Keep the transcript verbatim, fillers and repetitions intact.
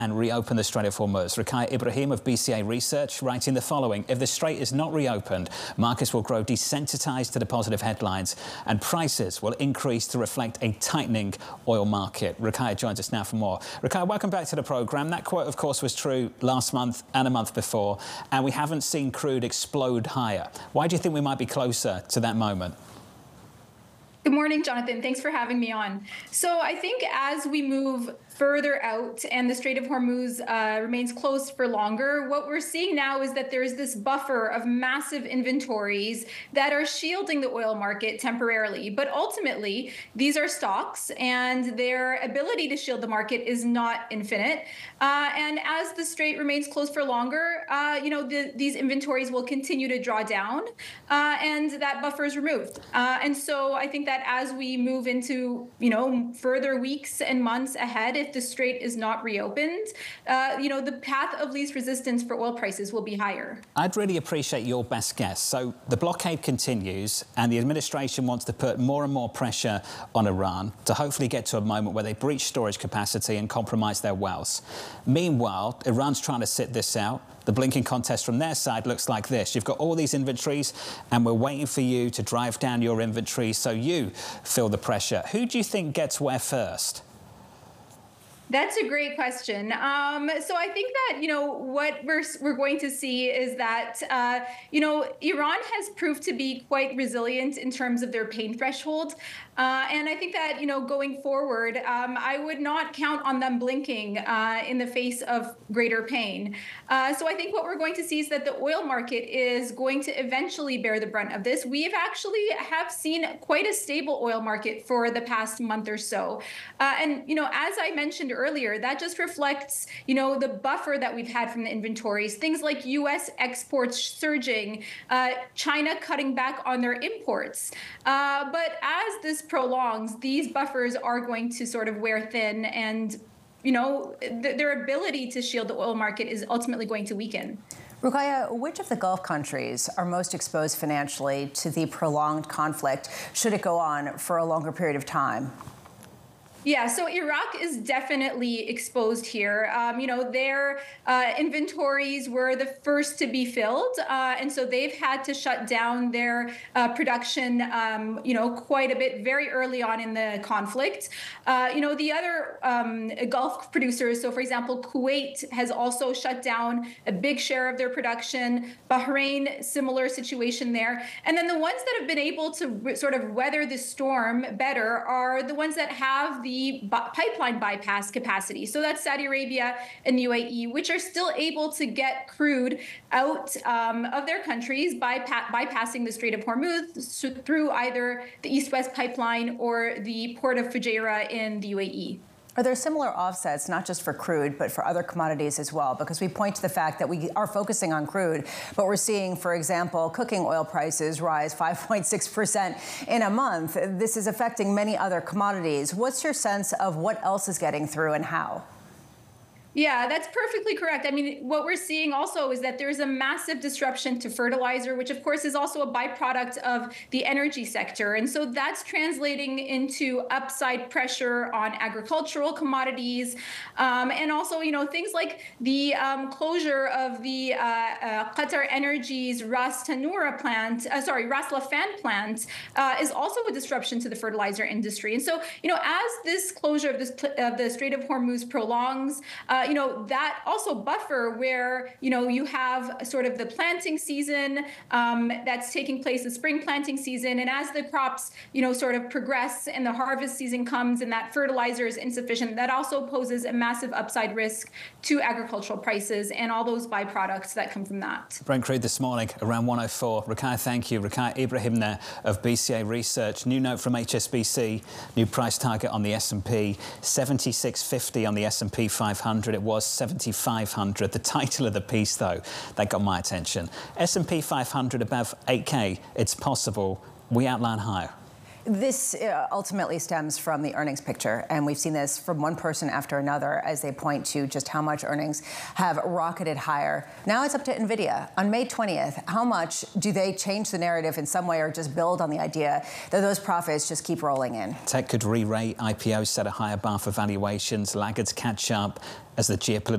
and reopen the Strait of Hormuz. Ruqaiya Ibrahim of B C A Research writing the following: if the strait is not reopened, markets will grow desensitized to the positive headlines and prices will increase to reflect a tightening oil market. Ruqaiya joins us now for more. Ruqaiya, welcome back to the programme. That quote, of course, was true last month and a month before, and we haven't seen crude explode higher. Why do you think we might be closer to that moment? Good morning, Jonathan. Thanks for having me on. So I think as we move further out and the Strait of Hormuz uh, remains closed for longer, what we're seeing now is that there's this buffer of massive inventories that are shielding the oil market temporarily. But ultimately, these are stocks, and their ability to shield the market is not infinite. Uh, and as the strait remains closed for longer, uh, you know, the, these inventories will continue to draw down, uh, and that buffer is removed. Uh, and so I think that as we move into, you know, further weeks and months ahead, if the strait is not reopened, uh, you know, the path of least resistance for oil prices will be higher. I'd really appreciate your best guess. So the blockade continues and the administration wants to put more and more pressure on Iran to hopefully get to a moment where they breach storage capacity and compromise their wells. Meanwhile, Iran's trying to sit this out. The blinking contest from their side looks like this. You've got all these inventories and we're waiting for you to drive down your inventory so you feel the pressure. Who do you think gets where first? That's a great question. Um, so I think that, you know, what we're, we're going to see is that, uh, you know, Iran has proved to be quite resilient in terms of their pain threshold. Uh, and I think that, you know, going forward, um, I would not count on them blinking uh, in the face of greater pain. Uh, so I think what we're going to see is that the oil market is going to eventually bear the brunt of this. We've actually have seen quite a stable oil market for the past month or so. Uh, and, you know, as I mentioned earlier, earlier, that just reflects, you know, the buffer that we've had from the inventories, things like U S exports surging, uh, China cutting back on their imports. Uh, but as this prolongs, these buffers are going to sort of wear thin, and, you know, th their ability to shield the oil market is ultimately going to weaken. Ruqaiya, which of the Gulf countries are most exposed financially to the prolonged conflict, should it go on for a longer period of time? Yeah, so Iraq is definitely exposed here. Um, you know, their uh, inventories were the first to be filled, uh, and so they've had to shut down their uh, production, um, you know, quite a bit very early on in the conflict. Uh, you know, the other um, Gulf producers, so for example, Kuwait has also shut down a big share of their production. Bahrain, similar situation there. And then the ones that have been able to sort of weather the storm better are the ones that have the the pipeline bypass capacity. So that's Saudi Arabia and the U A E, which are still able to get crude out um, of their countries by bypassing the Strait of Hormuz through either the East-West pipeline or the port of Fujairah in the U A E. Are there similar offsets, not just for crude, but for other commodities as well? Because we point to the fact that we are focusing on crude, but we're seeing, for example, cooking oil prices rise five point six percent in a month. This is affecting many other commodities. What's your sense of what else is getting through and how? Yeah, that's perfectly correct. I mean, what we're seeing also is that there's a massive disruption to fertilizer, which of course is also a byproduct of the energy sector. And so that's translating into upside pressure on agricultural commodities. Um, and also, you know, things like the um, closure of the uh, uh, Qatar Energy's Ras Tanura plant, uh, sorry, Ras Laffan plant uh, is also a disruption to the fertilizer industry. And so, you know, as this closure of, this, of the Strait of Hormuz prolongs, uh, Uh, you know, that also buffer where, you know, you have sort of the planting season um, that's taking place, the spring planting season. And as the crops, you know, sort of progress and the harvest season comes and that fertilizer is insufficient, that also poses a massive upside risk to agricultural prices and all those byproducts that come from that. Brent crude this morning around one oh four. Ruqaiya, thank you. Ruqaiya Ibrahim there of B C A Research. New note from H S B C, new price target on the S and P, seventy-six fifty on the S and P five hundred. It was seventy-five hundred. The title of the piece, though, that got my attention. S and P five hundred above eight K. It's possible. We outline higher. This uh, ultimately stems from the earnings picture, and we've seen this from one person after another as they point to just how much earnings have rocketed higher. Now it's up to NVIDIA. On May twentieth, how much do they change the narrative in some way or just build on the idea that those profits just keep rolling in? Tech could re-rate, I P Os set a higher bar for valuations, laggards catch up as the geopolitical